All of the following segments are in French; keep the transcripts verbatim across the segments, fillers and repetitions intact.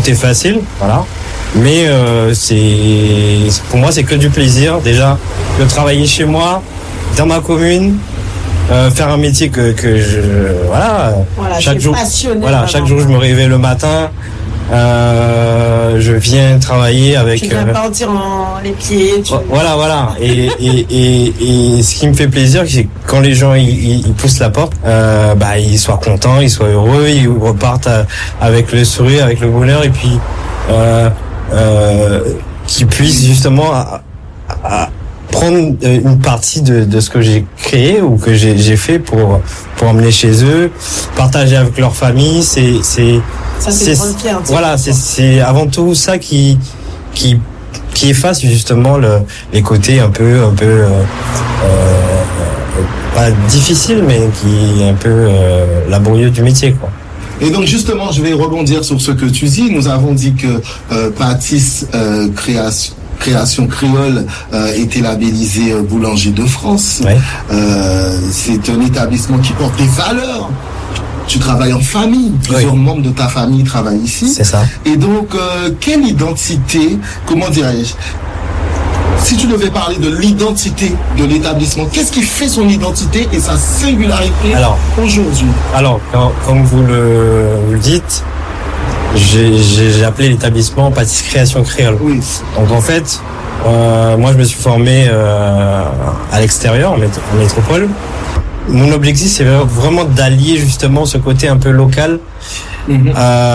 tout est facile, voilà. Mais euh, c'est pour moi c'est que du plaisir déjà de travailler chez moi, dans ma commune, euh, faire un métier que que je voilà, voilà chaque jour voilà vraiment. chaque jour je me réveille le matin, euh, je viens travailler avec. Tu viens euh, partir en les pieds. Tu... Voilà voilà et, et et et ce qui me fait plaisir c'est quand les gens ils, ils, ils poussent la porte, euh, bah ils soient contents, ils soient heureux, ils repartent à, avec le sourire, avec le bonheur et puis. Euh, Euh, qui puissent justement à, à prendre une partie de, de ce que j'ai créé ou que j'ai, j'ai fait pour pour emmener chez eux, partager avec leur famille. C'est c'est ça, c'est, c'est une fierté. Voilà, c'est c'est avant tout ça qui qui qui efface justement le, les côtés un peu un peu euh, euh, pas difficiles mais qui est un peu euh, laborieux du métier quoi. Et donc justement, je vais rebondir sur ce que tu dis. Nous avons dit que euh, Pâtisse euh, Création, Création Créole euh, était labellisé euh, Boulanger de France. Ouais. Euh, c'est un établissement qui porte des valeurs. Tu travailles en famille. Plusieurs oui. membres de ta famille travaillent ici. C'est ça. Et donc, euh, quelle identité, comment dirais-je, si tu devais parler de l'identité de l'établissement, qu'est-ce qui fait son identité et sa singularité alors, aujourd'hui? Alors, quand, comme vous le, vous le dites, j'ai, j'ai, j'ai appelé l'établissement Pâtisse Création Créole. Oui. Donc en fait, euh, moi je me suis formé euh, à l'extérieur, en, mét- en métropole. Mon objectif, c'est vraiment d'allier justement ce côté un peu local Mmh.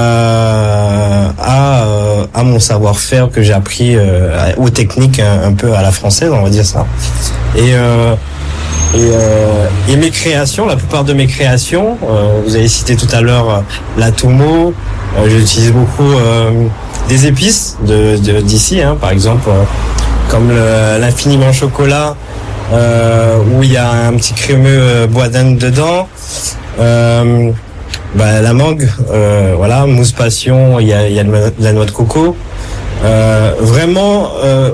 Euh, à, euh, à mon savoir-faire que j'ai appris euh, aux techniques un, un peu à la française, on va dire ça. Et, euh, et, euh, et mes créations, la plupart de mes créations, euh, vous avez cité tout à l'heure euh, la Tumo, euh, j'utilise beaucoup euh, des épices de, de, d'ici, hein, par exemple, euh, comme le, l'infiniment chocolat, euh, où il y a un petit crémeux euh, bois d'Inde dedans. Euh, Bah, la mangue, euh, voilà, mousse passion, il y a, il y a de la noix de coco. Euh, vraiment, euh,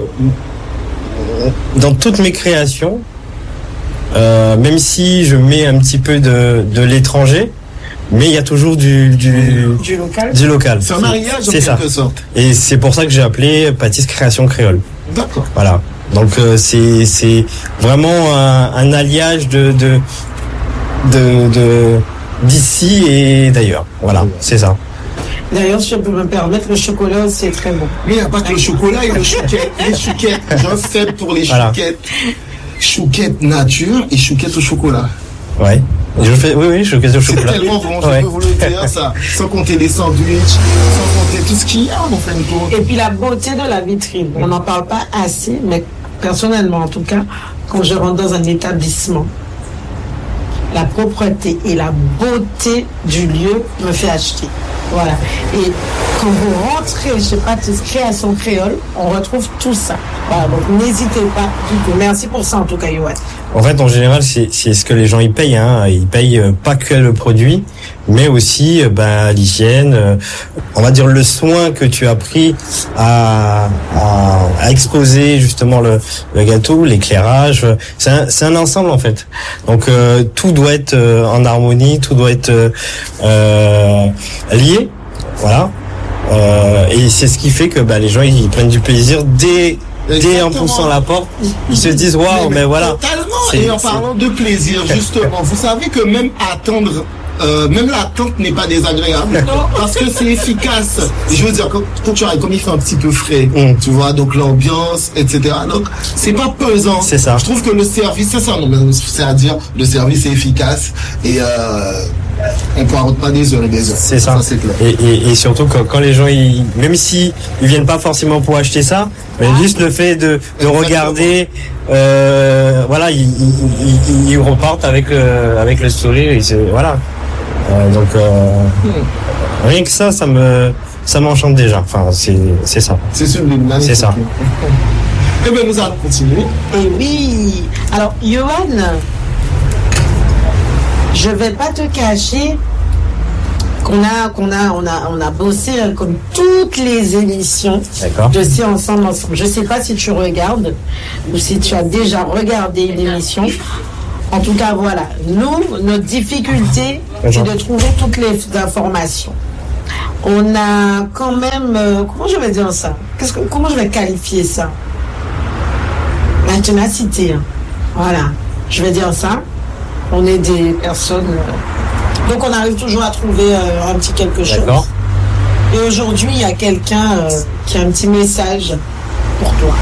dans toutes mes créations, euh, même si je mets un petit peu de, de l'étranger, mais il y a toujours du du, du local. Du local. C'est un mariage c'est en quelque ça. sorte. Et c'est pour ça que j'ai appelé Pâtisse Création Créole. D'accord. Voilà. Donc euh, c'est c'est vraiment un, un alliage de de de, de d'ici et d'ailleurs. Voilà, c'est ça. D'ailleurs, si je peux me permettre, le chocolat, c'est très bon. Mais il n'y a pas que le chocolat, il y a le chouquette. Les chouquettes, j'ai un faible pour les voilà. chouquettes. Chouquette nature et chouquette au chocolat. Ouais. Je fais, oui, oui, chouquette au chocolat. C'est tellement bon, je ouais. peux vous le dire, ça. Sans compter les sandwichs, sans compter tout ce qu'il y a, en fin de compte. Et puis la beauté de la vitrine. On n'en parle pas assez, mais personnellement, en tout cas, quand je rentre dans un établissement, la propreté et la beauté du lieu me fait acheter. Voilà. Et quand vous rentrez chez Pâtisse Création Créole, on retrouve tout ça. Voilà. Donc n'hésitez pas du tout. Merci pour ça en tout cas, Yoann. En fait, en général, c'est, c'est ce que les gens ils payent. Hein. Ils payent euh, pas que le produit, mais aussi euh, ben, l'hygiène. Euh, on va dire le soin que tu as pris à, à, à exposer justement le, le gâteau, l'éclairage. C'est un, c'est un ensemble en fait. Donc euh, tout doit être euh, en harmonie, tout doit être euh, euh, lié. Voilà. Euh, et c'est ce qui fait que bah, les gens ils, ils prennent du plaisir dès Dès en poussant la porte, ils se disent waouh, mais, mais voilà. Totalement. Et en parlant de plaisir, justement, vous savez que même attendre, euh, même l'attente n'est pas désagréable parce que c'est efficace. Je veux dire, quand, quand tu arrives, comme il fait un petit peu frais, mm. tu vois, donc l'ambiance, et cetera. Donc c'est pas pesant. C'est ça. Je trouve que le service, c'est ça, non, mais c'est à dire, le service est efficace et euh, on poirote pas des heures et des heures. C'est ça. ça c'est clair. Et, et, et surtout quand, quand les gens, ils, même si ils viennent pas forcément pour acheter ça, mais juste le fait de, de regarder, euh, voilà, ils, ils, ils, ils repartent avec le, avec le sourire. Et c'est, voilà. Euh, donc euh, hmm. rien que ça, ça me, ça m'enchante déjà. Enfin, c'est, c'est ça. C'est sublime. C'est ça. Eh bien, nous allons continuer. Et oui. Alors, Yoann, je vais pas te cacher qu'on a, qu'on a, on a, on a bossé comme toutes les émissions D'accord. de C'est Ensemble Ensemble. Je sais pas si tu regardes ou si tu as déjà regardé une émission. En tout cas, voilà. Nous, notre difficulté, c'est de trouver toutes les informations. on a quand même, euh, comment je vais dire ça? Qu'est-ce que, comment je vais qualifier ça? La ténacité. Hein. Voilà, je vais dire ça. On est des personnes, euh, donc on arrive toujours à trouver euh, un petit quelque chose. D'accord. Et aujourd'hui, il y a quelqu'un euh, qui a un petit message pour toi.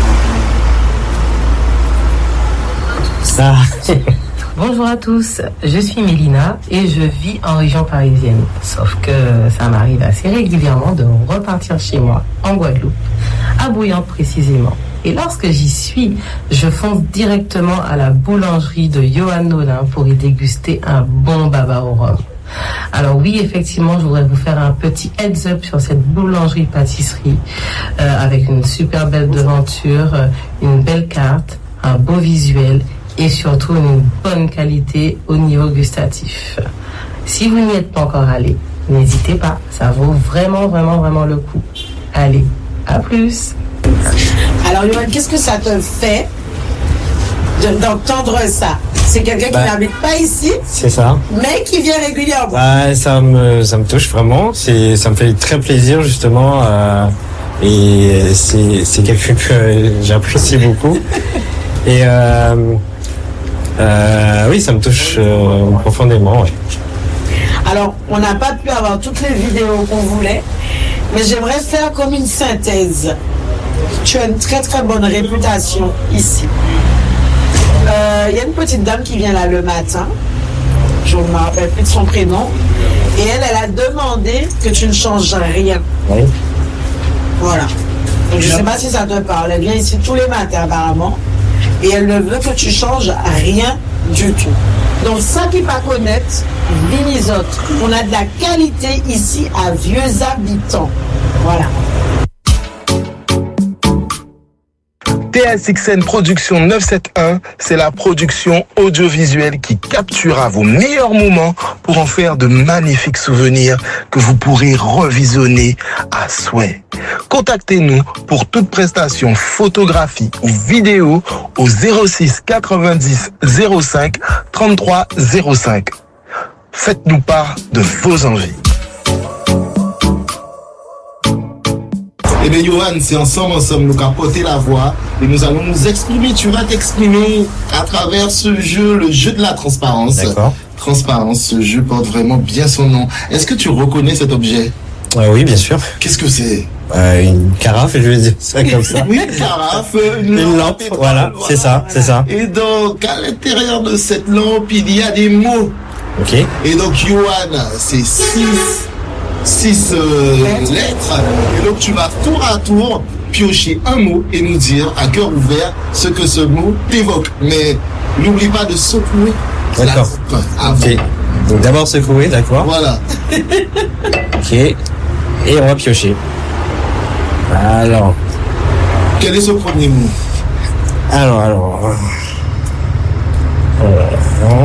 Ça. Bonjour à tous, je suis Mélina et je vis en région parisienne. Sauf que ça m'arrive assez régulièrement de repartir chez moi, en Guadeloupe, à Bouillante précisément. Et lorsque j'y suis, je fonce directement à la boulangerie de Johan Nolin pour y déguster un bon baba au rhum. Alors oui, effectivement, je voudrais vous faire un petit heads up sur cette boulangerie-pâtisserie euh, avec une super belle devanture, euh, une belle carte, un beau visuel et surtout une bonne qualité au niveau gustatif. Si vous n'y êtes pas encore allé, n'hésitez pas, ça vaut vraiment, vraiment, vraiment le coup. Allez, à plus. Alors, Johan, qu'est-ce que ça te fait de- d'entendre ça? C'est quelqu'un qui Bah, n'habite pas ici, C'est ça. mais qui vient régulièrement. Bah, ça me, ça me touche vraiment. C'est, ça me fait très plaisir justement, euh, et c'est, c'est quelqu'un que j'apprécie beaucoup. Et euh, euh, oui, ça me touche euh, profondément. Ouais. Alors, on n'a pas pu avoir toutes les vidéos qu'on voulait, mais j'aimerais faire comme une synthèse. Tu as une très très bonne réputation ici. Il euh, y a une petite dame qui vient là le matin, je ne me rappelle plus de son prénom, et elle, elle a demandé que tu ne changes rien. Oui. Voilà. Donc, je ne sais pas si ça te parle. Elle vient ici tous les matins apparemment, et elle ne veut que tu changes rien du tout. Donc, ça qui pas connaître, Vinizote, on a de la qualité ici à Vieux Habitants. Voilà. T S X N Production neuf cent soixante-onze, c'est la production audiovisuelle qui capturera vos meilleurs moments pour en faire de magnifiques souvenirs que vous pourrez revisionner à souhait. Contactez-nous pour toute prestation photographie ou vidéo au zéro six quatre-vingt-dix zéro cinq trente-trois zéro cinq. Faites-nous part de vos envies. Eh bien, Johan, c'est ensemble, ensemble, nous allons porter la voix et nous allons nous exprimer. Tu vas t'exprimer à travers ce jeu, le jeu de la transparence. D'accord. Transparence, ce jeu porte vraiment bien son nom. Est-ce que tu reconnais cet objet? Ouais, oui, bien sûr. Qu'est-ce que c'est? Euh, une carafe, je vais dire ça comme ça. Oui, une carafe, une, Une lampe, pétrole, voilà, c'est ça, c'est ça. Et donc, à l'intérieur de cette lampe, il y a des mots. Ok. Et donc, Johan, c'est six, six euh, lettres. Et donc, tu vas tour à tour piocher un mot et nous dire à cœur ouvert ce que ce mot t'évoque. Mais n'oublie pas de secouer. D'accord. la lampe avant. Ok. Donc d'abord secouer, d'accord. Voilà. Ok. Et on va piocher. Alors. Quel est ce premier mot? Alors, alors. euh, non.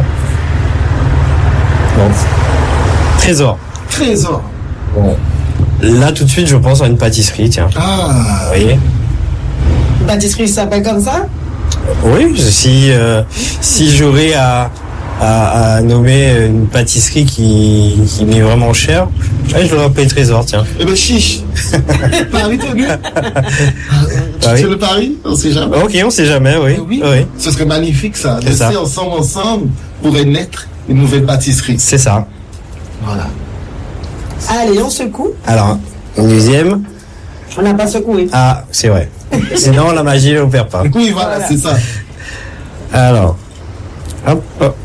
Bon. Trésor. Trésor. Bon. Là, tout de suite, je pense à une pâtisserie, tiens. Ah. Vous voyez? Une pâtisserie s'appelle comme ça? Oui, si, euh, si j'aurais à, à, à nommer une pâtisserie qui, qui m'est vraiment chère, ouais, je l'aurais appelé Trésor, tiens. Eh ben, chiche. Paris tenu. Ah oui. C'est le pari? On sait jamais. Ok, on sait jamais, oui. Eh oui. Oui. Ce serait magnifique, ça. C'est ça. Laisser ensemble, ensemble, pourrait naître une nouvelle pâtisserie. C'est ça. Voilà. Allez, on secoue. Alors, une deuxième. On n'a pas secoué. Ah, c'est vrai. Sinon, la magie ne opère pas. Oui, voilà, Voilà. c'est ça. Alors, hop, hop.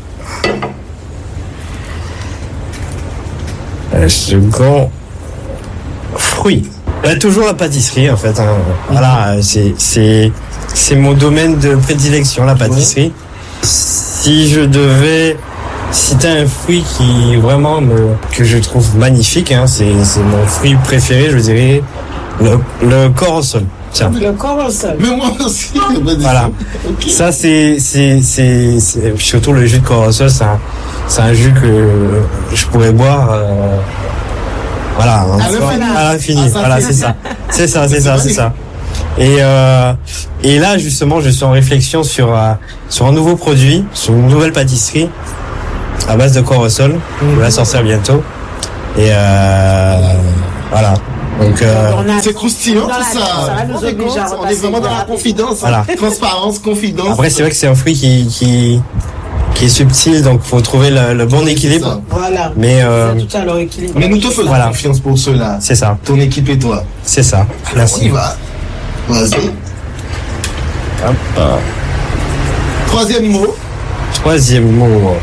Le second, fruit. Là, toujours la pâtisserie, en fait. Hein. Voilà, c'est, c'est, c'est mon domaine de prédilection, la pâtisserie. Si je devais citer un fruit qui vraiment me, que je trouve magnifique, hein, c'est, c'est mon fruit préféré, je dirais, le, le corosol. Tiens. Le corps au sol. Mais moi aussi, Voilà. Ok. Ça, c'est, c'est, c'est, c'est, surtout le jus de corosol, c'est un, c'est un jus que je pourrais boire, euh, voilà, en À soirée, l'infini. à l'infini. Ah, ça, Voilà, c'est- c'est ça. C'est ça, c'est C'est ça, c'est magnifique. ça. Et, euh, et là, justement, je suis en réflexion sur, euh, sur un nouveau produit, sur une nouvelle pâtisserie à base de corosol. Je vais la sortir bientôt. Et, euh, Voilà. Donc, euh, c'est croustillant tout ça. ça nous oblige à on est vraiment dans la confidence. Voilà. Transparence, confidence. Après, c'est vrai que c'est un fruit qui, qui, qui est subtil, donc faut trouver le, le bon équilibre. Voilà. Mais, euh, tout à leur équilibre. Mais nous te faisons voilà. confiance pour cela. C'est ça. Ton équipe et toi. C'est ça. Merci. On y va. Vas-y. Hop. Troisième mot. Troisième mot.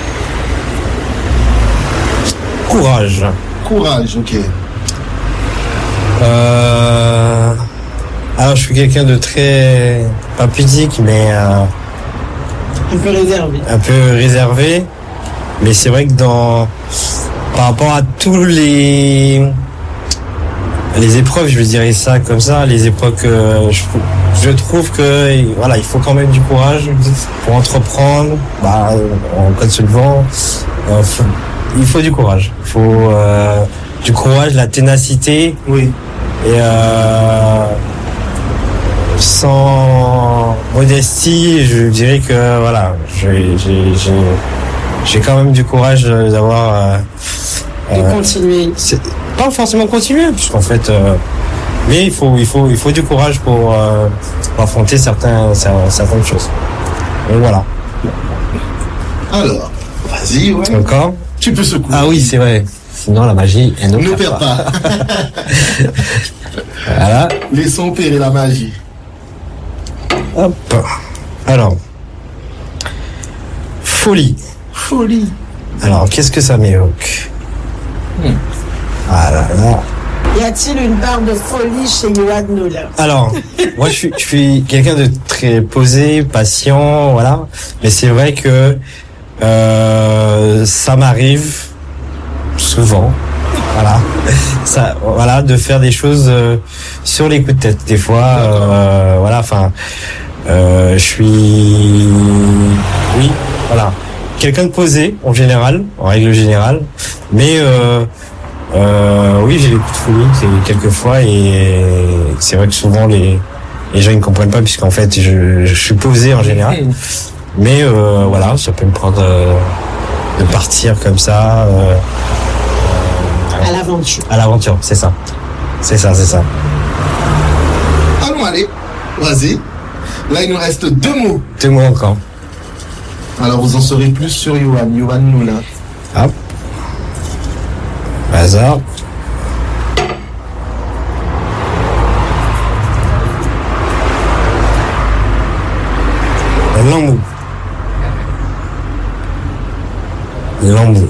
Courage. Courage, ok. Euh... Alors, je suis quelqu'un de très, pas pudique, mais euh... un peu réservé. Un peu réservé. Mais c'est vrai que dans, par rapport à tous les, les épreuves, je veux dire ça comme ça, les épreuves que je, je trouve que, voilà, il faut quand même du courage pour entreprendre, bah, en code solvant, euh, faut, il faut du courage. Il faut, euh, du courage, la ténacité. Oui. Et euh, sans modestie, je dirais que voilà, j'ai j'ai j'ai j'ai quand même du courage d'avoir euh, de euh, continuer. C'est pas forcément continuer, puisqu'en fait, euh, mais il faut il faut il faut du courage pour, euh, pour affronter certains certaines choses. Donc voilà. Alors, vas-y, ouais. Encore. Tu peux secouer. Ah oui, c'est vrai. Sinon, la magie, elle ne perd pas. pas. Voilà. Laissons opérer la magie. Hop. Alors. Folie. Folie. Alors, qu'est-ce que ça m'évoque? hmm. Ah là là. Y a-t-il une part de folie chez Yoann Noula? Alors, moi, je suis, je suis quelqu'un de très posé, patient, voilà. Mais c'est vrai que euh, ça m'arrive souvent, voilà, ça, voilà, de faire des choses euh, sur les coups de tête. Des fois, euh, voilà, enfin, euh, je suis, oui, voilà, quelqu'un de posé en général, en règle générale, mais euh, euh, oui, j'ai des coups de folie, c'est quelquefois, et c'est vrai que souvent les les gens ne comprennent pas puisqu'en fait je, je suis posé en général, mais euh, voilà, ça peut me prendre euh, de partir comme ça. Euh, À l'aventure. À l'aventure, c'est ça. C'est ça, c'est ça. Allons, allez. Vas-y. Là, il nous reste deux mots. Deux mots encore. Alors, vous en saurez plus sur Yoann. Yoann Noula. Hop. Hasard. L'embout. L'embout.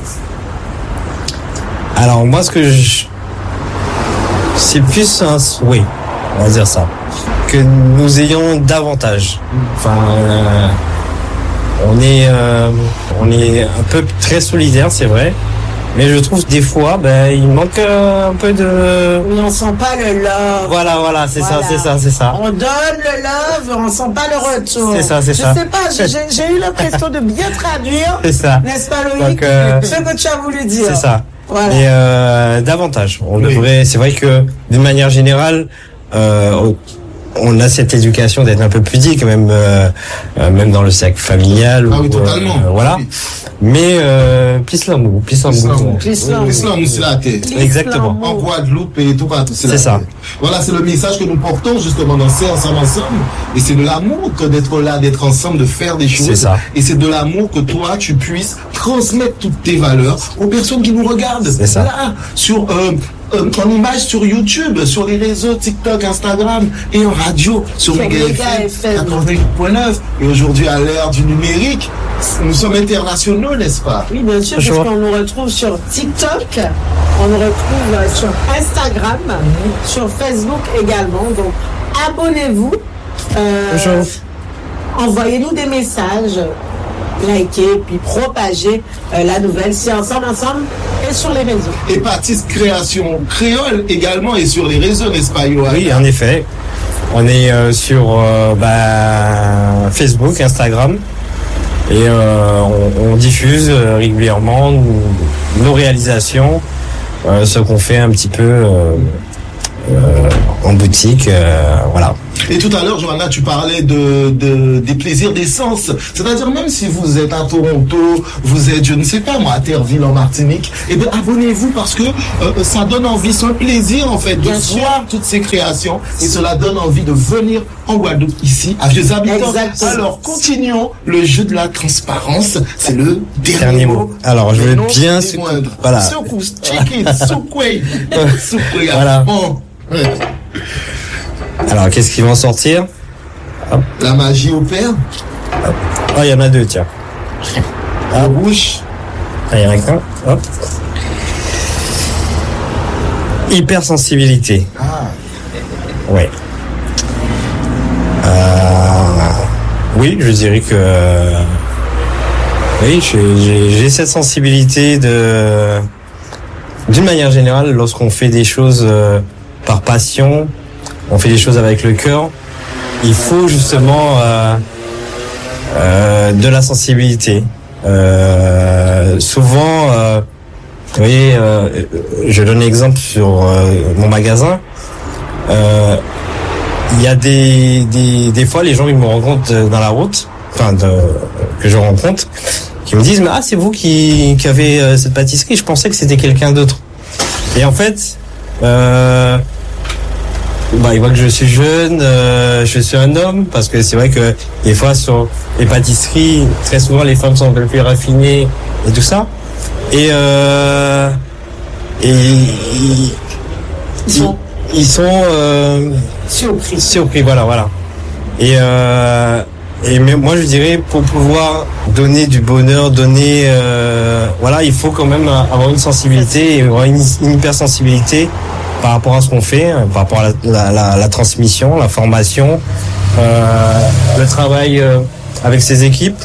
Alors moi, ce que je... c'est plus un souhait, on va dire ça, que nous ayons davantage. Enfin, euh, on est, euh, on est un peu très solidaire, c'est vrai, mais je trouve des fois, ben, il manque euh, un peu de. Oui, on sent pas le love. Voilà, voilà, c'est voilà. ça, c'est ça, c'est ça. On donne le love, on sent pas le retour. C'est ça, c'est je ça. Je sais pas, j'ai, j'ai eu l'impression de bien traduire. C'est ça. N'est-ce pas, Loïc? Donc, euh, ce que tu as voulu dire. C'est ça. Voilà. Et euh, davantage. On oui. devrait. C'est vrai que d'une manière générale, euh, on a cette éducation d'être un peu pudique, même euh, même dans le cercle familial. Ah ou, oui, totalement. Euh, voilà. Oui. Mais euh, plus l'amour, plus l'amour. Plus l'amour, c'est la tête. Exactement. En Guadeloupe et tout partout. C'est, c'est ça. Tête. Voilà, c'est le message que nous portons justement dans ces ensemble ensemble. Et c'est de l'amour que d'être là, d'être ensemble, de faire des choses. C'est ça. Et c'est de l'amour que toi, tu puisses transmettre toutes tes valeurs aux personnes qui nous regardent. C'est ça. Là, sur euh, euh, en image sur YouTube, sur les réseaux TikTok, Instagram et en radio sur Mega F M quatre-vingt-huit point neuf. Et aujourd'hui, à l'ère du numérique, nous sommes internationaux, n'est-ce pas? Oui, bien sûr, parce qu'on nous retrouve sur TikTok, on nous retrouve sur Instagram, mm-hmm. sur Facebook également. Donc, abonnez-vous, euh, envoyez-nous des messages, likez, puis propagez euh, la nouvelle. C'est ensemble, ensemble et sur les réseaux. Et Baptiste Création Créole également et sur les réseaux, n'est-ce pas, Yoann? Oui, en effet. On est euh, sur euh, bah, Facebook, Instagram. Et euh, on, on diffuse euh, régulièrement nous, nos réalisations, euh, ce qu'on fait un petit peu euh, euh, en boutique, euh, voilà. Et tout à l'heure, Johanna, tu parlais de, de des plaisirs d'essence. C'est-à-dire, même si vous êtes à Toronto, vous êtes, je ne sais pas moi, à Terreville en Martinique, eh bien, abonnez-vous parce que euh, ça donne envie, c'est un plaisir en fait de Bien voir sûr. toutes ces créations et cela donne envie de venir en Guadeloupe ici à Vieux Habitants. Exactement. Alors, continuons le jeu de la transparence. C'est le dernier, dernier mot. mot. Alors, je vais bien se... Voilà. Soukou, chicken, soukoué, soukoué. Voilà. Bon. Ouais. Alors, qu'est-ce qui va en sortir? Hop. La magie opère. Oh, il y en a deux, tiens. La bouche. Ah, il y en a qu'un. Hop. Hypersensibilité. Ah. Ouais. Euh... Oui, je dirais que... Oui, j'ai, j'ai cette sensibilité de... D'une manière générale, lorsqu'on fait des choses par passion, on fait des choses avec le cœur, il faut justement euh, euh, de la sensibilité. Euh, souvent, euh, vous voyez, euh, je donne l'exemple sur euh, mon magasin. Euh, il y a des, des des fois, les gens ils me rencontrent dans la route, enfin de, que je rencontre, qui me disent mais ah c'est vous qui qui avez euh, cette pâtisserie, je pensais que c'était quelqu'un d'autre. Et en fait, euh, bah, il voit que je suis jeune, euh, je suis un homme, parce que c'est vrai que des fois sur les pâtisseries, très souvent les femmes sont un peu plus raffinées et tout ça. Et euh, et ils, ils sont, ils sont euh, surpris. Surpris, voilà, voilà. Et euh, et mais moi je dirais pour pouvoir donner du bonheur, donner euh, voilà, il faut quand même avoir une sensibilité, et avoir une, une hypersensibilité par rapport à ce qu'on fait, par rapport à la, la, la, la transmission, la formation, euh, le travail euh, avec ses équipes.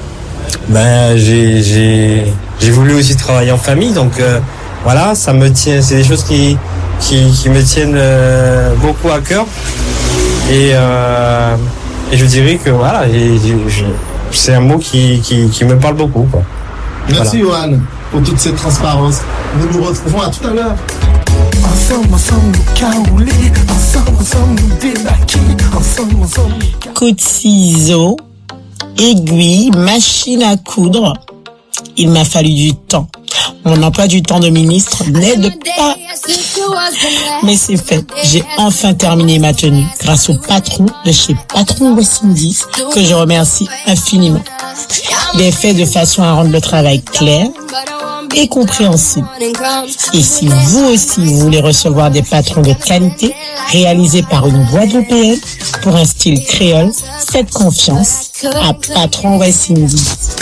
Ben j'ai j'ai j'ai voulu aussi travailler en famille, donc euh, voilà, ça me tient, c'est des choses qui qui qui me tiennent euh, beaucoup à cœur. Et euh, et je dirais que voilà, et, je, c'est un mot qui qui qui me parle beaucoup, quoi. Merci voilà. Johan pour toute cette transparence. Nous nous retrouvons à tout à l'heure. Ensemble, ensemble, caoulé, ensemble, ensemble, débaqué, ensemble, ensemble. Coup de ciseaux, aiguille, machine à coudre. Il m'a fallu du temps. Mon emploi du temps de ministre n'aide pas. Mais c'est fait. J'ai enfin terminé ma tenue grâce au patron de chez Patron West Indies, que je remercie infiniment. Il est fait de façon à rendre le travail clair et compréhensible. Et si vous aussi vous voulez recevoir des patrons de qualité réalisés par une Guadeloupéenne pour un style créole, faites confiance à Patron West Indies.